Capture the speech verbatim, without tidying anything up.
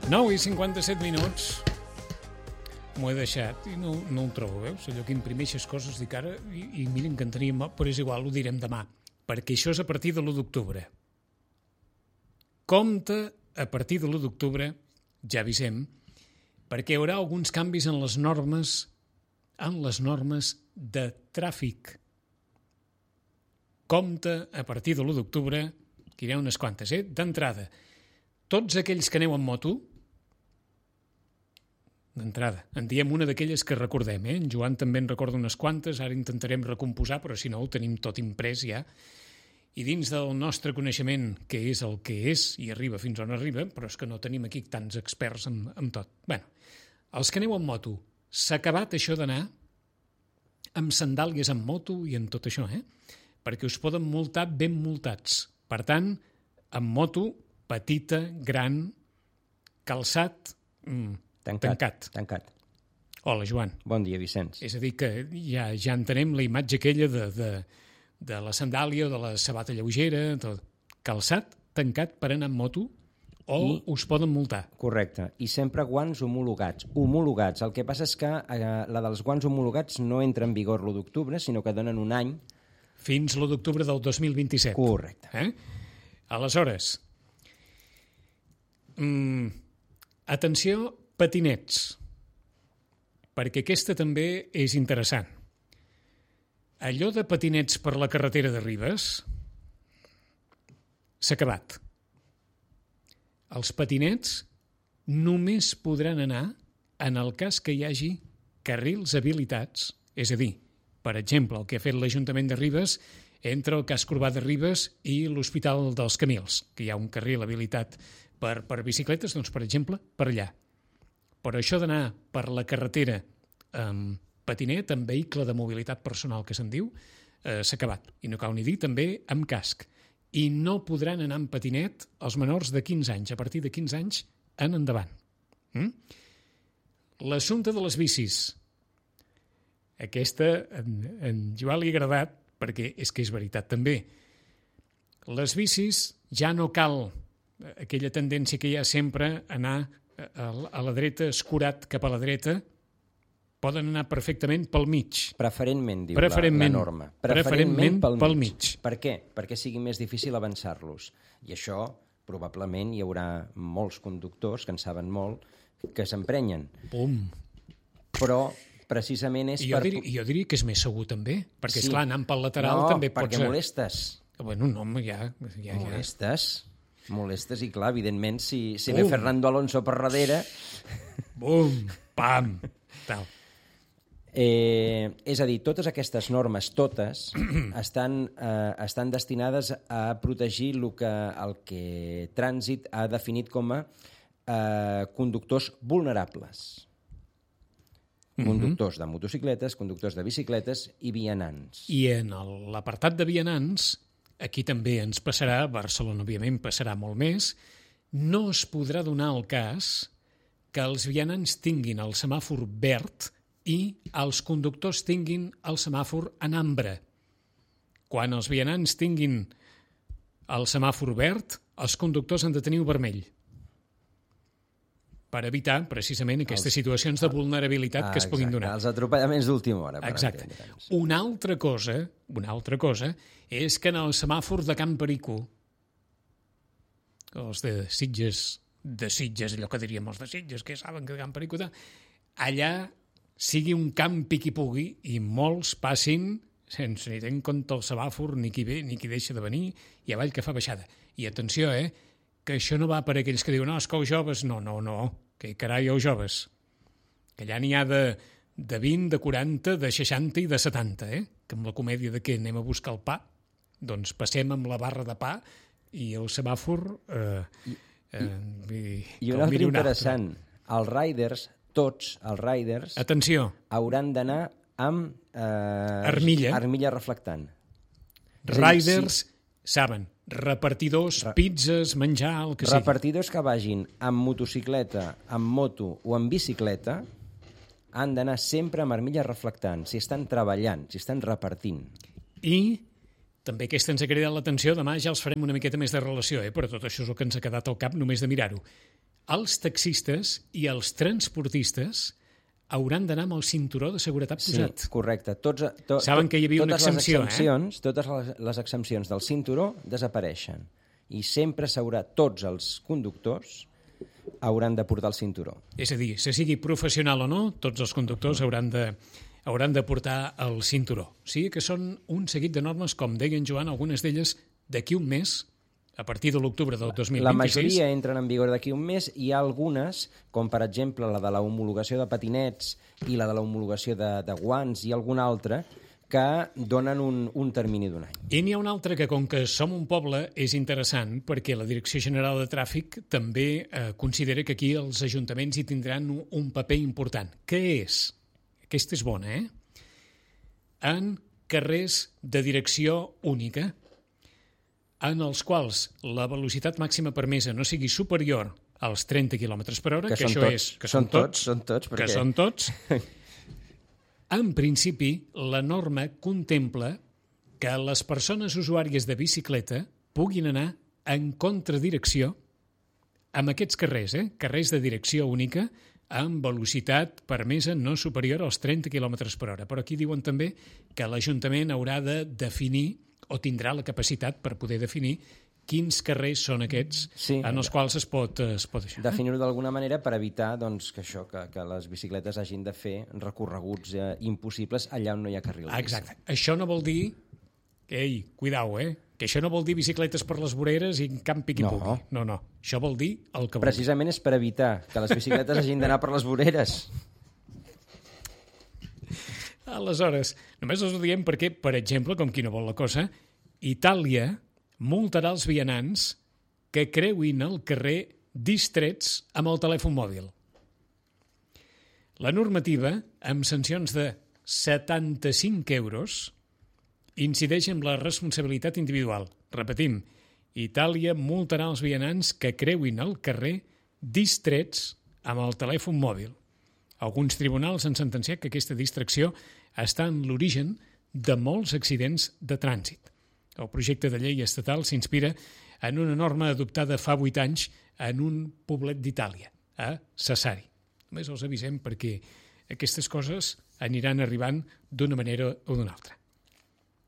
nou i cinquanta-set minuts. M'ho he deixat i no, no ho trobo, veus? Allò que imprimeixes coses, dic ara, i, i miren que en teníem, però és igual, ho direm demà, perquè això és a partir de l'u d'octubre. Compte a partir de l'u d'octubre, ja avisem, perquè hi haurà alguns canvis en les normes, en les normes de tràfic. Compte a partir de l'u d'octubre, que hi ha unes quantes, eh? D'entrada, tots aquells que aneu en moto, d'entrada, en diem una d'aquelles que recordem, eh? En Joan també en recorda unes quantes, ara intentarem recomposar, però si no ho tenim tot imprès ja. I dins del nostre coneixement, que és el que és, i arriba fins on arriba, però és que no tenim aquí tants experts en, en tot. Bé, els que aneu en moto, s'ha acabat això d'anar amb sandàlies en moto i en tot això, eh? Perquè us poden multar ben multats. Per tant, amb moto, petita, gran, calçat, mm, tancat, tancat. Tancat. Hola, Joan. Bon dia, Vicenç. És a dir, que ja, ja entenem la imatge aquella de, de, de la sandàlia o de la sabata lleugera, tot. Calçat, tancat per anar amb moto, o I, us poden multar. Correcte. I sempre guants homologats. Homologats. El que passa és que eh, la dels guants homologats no entra en vigor l'u d'octubre, sinó que donen un any. Fins l'u d'octubre del dos mil vint-i-set. Correcte. Eh? Aleshores, mm, atenció, patinets, perquè aquesta també és interessant. Allò de patinets per la carretera de Ribes s'ha acabat. Els patinets només podran anar en el cas que hi hagi carrils habilitats, és a dir, per exemple, el que ha fet l'Ajuntament de Ribes entre el casc urbà de Ribes i l'Hospital dels Camils, que hi ha un carril habilitat per, per bicicletes, doncs, per exemple, per allà. Però això d'anar per la carretera amb patinet, amb vehicle de mobilitat personal, que se'n diu, eh, s'ha acabat. I no cal ni dir, també amb casc. I no podran anar amb patinet els menors de quinze anys, a partir de quinze anys en endavant. Mm? L'assumpte de les bicis. Aquesta, en, en Joan li ha agradat, perquè és que és veritat també. Les bicis ja no cal aquella tendència que hi ha sempre a anar a la dreta, escurat cap a la dreta, poden anar perfectament pel mig. Preferentment, diu preferentment, la, la norma. Preferentment, preferentment pel, pel mig. mig. Per què? Perquè sigui més difícil avançar-los. I això, probablement, hi haurà molts conductors que en saben molt, que s'emprenyen. Pum! Però precisament és I jo per... Diria, jo diria que és més segur també, perquè sí. esclar, anant pel lateral no, també pots... No, perquè molestes. Bueno, no, ja... ja molestes, ja. molestes i clar, evidentment, si, si Bum. ve Fernando Alonso per darrere... Bum, pam, tal. Eh, és a dir, totes aquestes normes, totes, estan, eh, estan destinades a protegir el que, el que Trànsit ha definit com a eh, conductors vulnerables. Conductors de motocicletes, conductors de bicicletes i vianants. I en l'apartat de vianants, aquí també ens passarà, a Barcelona òbviament passarà molt més, no es podrà donar el cas que els vianants tinguin el semàfor verd i els conductors tinguin el semàfor en ambre. Quan els vianants tinguin el semàfor verd, els conductors han de tenir el vermell, per evitar, precisament, aquestes els, situacions de vulnerabilitat ah, que es puguin exacte, donar. Els atropellaments d'última hora. Per exacte. Una altra cosa, una altra cosa, és que en el semàfor de Can Perico, els de Sitges, de Sitges, allò que diríem els de Sitges, que saben que Can Perico, allà sigui un camp piqui pugui i molts passin sense ni tenir en compte el semàfor, ni qui ve, ni qui deixa de venir, i avall que fa baixada. I atenció, eh, que això no va per aquells que diuen no, és que els joves, no, no, no, que carai, els joves, que allà n'hi ha de, de vint, de quaranta, de seixanta i de setanta, eh? Que amb la comèdia de què anem a buscar el pa, doncs passem amb la barra de pa i el semàfor... Eh, eh, I, i un altre interessant, els riders, tots els riders, atenció, hauran d'anar amb eh, armilla. armilla reflectant. Riders, sí. Saben, repartidors, pizzas, menjar, el que sigui. Repartidors que vagin amb motocicleta, amb moto o amb bicicleta han d'anar sempre amb armilla reflectant, si estan treballant, si estan repartint. I també aquesta ens ha cridat l'atenció, demà ja els farem una miqueta més de relació, eh? Però tot això és el que ens ha quedat al cap només de mirar-ho. els taxistes i els transportistes hauran d'anar amb el cinturó de seguretat posat. Sí, correcte. Tots, to, Saben que hi havia una exempció, les exempcions, eh? Totes les, les exempcions del cinturó desapareixen. I sempre s'haurà, tots els conductors hauran de portar el cinturó. És a dir, se sigui professional o no, tots els conductors hauran de, hauran de portar el cinturó. O sigui que són un seguit de normes, com deia en Joan, algunes d'elles d'aquí un mes, a partir de l'octubre del dos mil vint-i-sis. La majoria entren en vigor d'aquí un mes. Hi ha algunes, com per exemple la de la homologació de patinets i la de la homologació de, de guants i alguna altra, que donen un, un termini d'un any. I n'hi ha una altra que, com que som un poble, és interessant perquè la Direcció General de Tràfic també eh, considera que aquí els ajuntaments hi tindran un, un paper important. Què és? Aquesta és bona, eh? En carrers de direcció única, en els quals la velocitat màxima permesa no sigui superior als trenta quilòmetres per hora, que, que això tots, és... Que són tots, són tots. Que perquè... són tots. En principi, la norma contempla que les persones usuàries de bicicleta puguin anar en contradirecció amb aquests carrers, eh? Carrers de direcció única, amb velocitat permesa no superior als trenta quilòmetres per hora. Però aquí diuen també que l'Ajuntament haurà de definir o tindrà la capacitat per poder definir quins carrers són aquests sí, en els quals es pot, es pot això. Definir-ho d'alguna manera per evitar doncs, que això que, que les bicicletes hagin de fer recorreguts eh, impossibles allà on no hi ha carril. Exacte. Això no vol dir... Ei, cuidao, eh? Que això no vol dir bicicletes per les voreres i en campi qui no. pugui. No, no. Això vol dir el que vol Precisament dir. És per evitar que les bicicletes hagin d'anar per les voreres. Aleshores, només us ho diem perquè, per exemple, com qui no vol la cosa, Itàlia multarà els vianants que creuin el carrer distrets amb el telèfon mòbil. La normativa, amb sancions de setanta-cinc euros, incideix en la responsabilitat individual. Repetim, Itàlia multarà els vianants que creuin el carrer distrets amb el telèfon mòbil. Alguns tribunals han sentenciat que aquesta distracció està en l'origen de molts accidents de trànsit. El projecte de llei estatal s'inspira en una norma adoptada fa vuit anys en un poblet d'Itàlia, a Sassari. Només els avisem perquè aquestes coses aniran arribant d'una manera o d'una altra.